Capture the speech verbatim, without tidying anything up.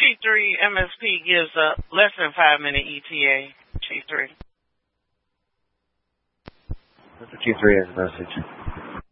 T three M S P gives a less than five minute E T A. T three. T three has a message.